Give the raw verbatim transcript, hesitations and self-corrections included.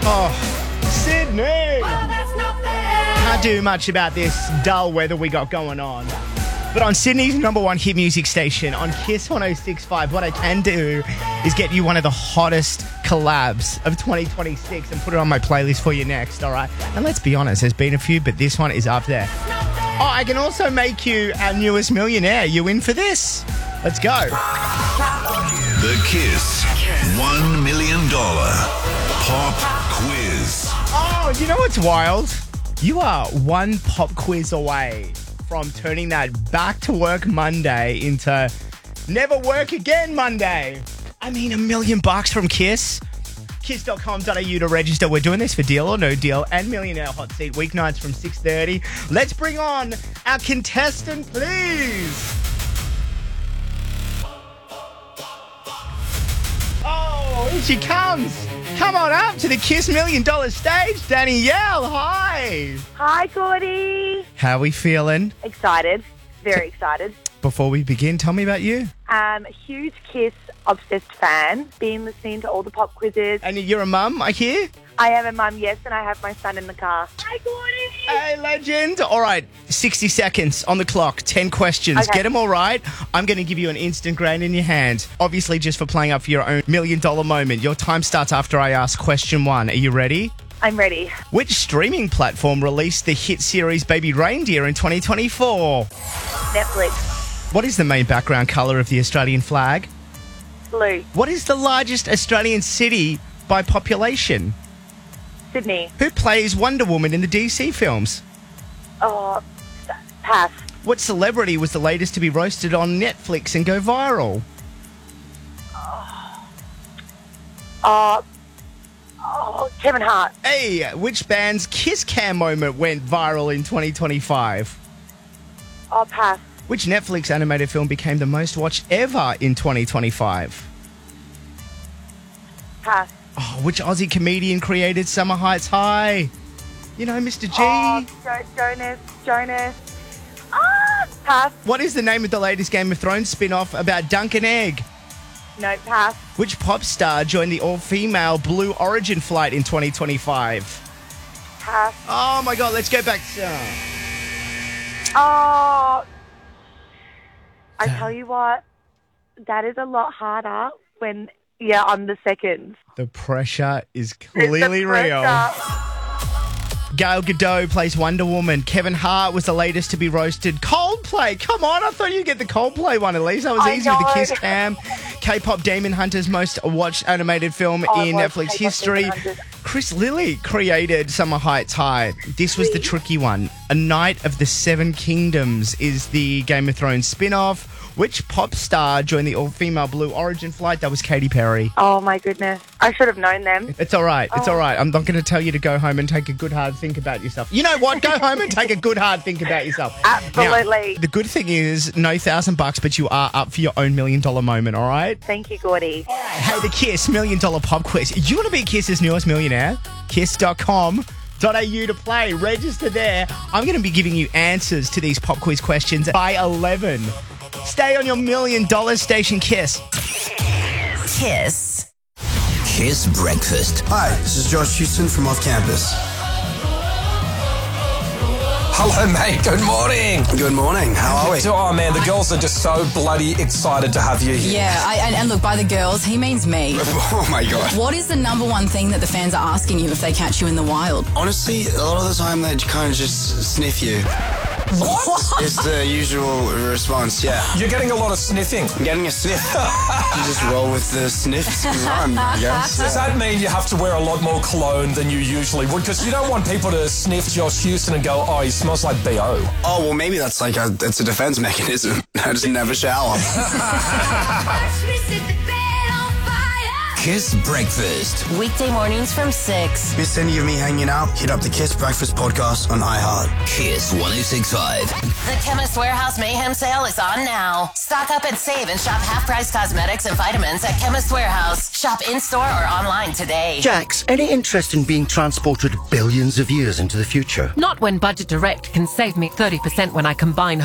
Oh, Sydney! Can't do much about this dull weather we got going on. But on Sydney's number one hit music station, on Kiss one oh six point five, what I can do is get you one of the hottest collabs of twenty twenty-six and put it on my playlist for you next, all right? And let's be honest, there's been a few, but this one is up there. Oh, I can also make you our newest millionaire. You in for this? Let's go. The Kiss one million dollars Pop Quiz. Oh, you know what's wild? You are one pop quiz away from turning that back to work Monday into never work again Monday. I mean, a million bucks from Kiss. kiss dot com dot a u to register. We're doing this for Deal or No Deal and Millionaire Hot Seat weeknights from six thirty. Let's bring on our contestant, please. Oh, here she comes. Come on up to the Kiss Million Dollar stage, Danielle. Hi. Hi, Gordy. How are we feeling? Excited. Very excited. Before we begin, tell me about you. Um, a huge Kiss obsessed fan. Been listening to all the pop quizzes. And you're a mum, I hear? I am a mum, yes, and I have my son in the car. Hi, Gordy. Hey, legend. All right, sixty seconds on the clock, ten questions. Okay. Get them all right. I'm going to give you an instant grand in your hand. Obviously, just for playing up for your own million dollar moment. Your time starts after I ask question one. Are you ready? I'm ready. Which streaming platform released the hit series Baby Reindeer in twenty twenty-four? Netflix. What is the main background colour of the Australian flag? Blue. What is the largest Australian city by population? Sydney. Who plays Wonder Woman in the D C films? Oh, pass. What celebrity was the latest to be roasted on Netflix and go viral? Oh, oh, Kevin Hart. Hey, which band's Kiss Cam moment went viral in twenty twenty-five? Oh, pass. Which Netflix animated film became the most watched ever in twenty twenty-five? Pass. Oh, which Aussie comedian created Summer Heights High? You know, Mister G. Oh, jo- Jonas. Jonas. Ah, pass. What is the name of the latest Game of Thrones spin-off about Dunk and Egg? No, pass. Which pop star joined the all-female Blue Origin flight in twenty twenty-five? Pass. Oh, my God, let's go back to... Oh, I tell you what, that is a lot harder when, yeah, I'm the second. The pressure is clearly The real. pressure. Gal Gadot plays Wonder Woman. Kevin Hart was the latest to be roasted. Coldplay, come on, I thought you'd get the Coldplay one at least. That was I easy with the know. Kiss Cam. K-pop Demon Hunter's most watched animated film Oh, in it was Netflix K-pop history. Demon Hunters. Chris Lilly created Summer Heights High. This was the tricky one. A Knight of the Seven Kingdoms is the Game of Thrones spin-off. Which pop star joined the all-female Blue Origin flight? That was Katy Perry. Oh, my goodness. I should have known them. It's all right. It's Oh. all right. I'm not going to tell you to go home and take a good hard think about yourself. You know what? Go home and take a good hard think about yourself. Absolutely. Now, the good thing is no thousand bucks, but you are up for your own million dollar moment, all right? Thank you, Gordy. Hey, the Kiss Million Dollar Pop Quiz. You want to be Kiss's newest millionaire? kiss dot com dot a u to play. Register there. I'm going to be giving you answers to these pop quiz questions by eleven. Stay on your million dollar station, Kiss. Kiss. Kiss Breakfast. Hi, this is Josh Houston from Off Campus. Hello, mate. Good morning. Good morning. How are we? Oh, man, the girls are just so bloody excited to have you here. Yeah, I, and, and look, by the girls, he means me. Oh my god. What is the number one thing that the fans are asking you if they catch you in the wild? Honestly, a lot of the time they kind of just sniff you. What? It's the usual response, yeah. You're getting a lot of sniffing. I'm getting a sniff. You just roll with the sniffs and run, I guess. Does that mean you have to wear a lot more cologne than you usually would? Because you don't want people to sniff Josh Houston and go, oh, he smells like B O. Oh, well, maybe that's like a, it's a defense mechanism. I just never shower. Kiss Breakfast. Weekday mornings from six. Miss any of me hanging out? Hit up the Kiss Breakfast podcast on iHeart. Kiss one oh six point five. The Chemist Warehouse Mayhem Sale is on now. Stock up and save and shop half-price cosmetics and vitamins at Chemist Warehouse. Shop in-store or online today. Jax, any interest in being transported billions of years into the future? Not when Budget Direct can save me thirty percent when I combine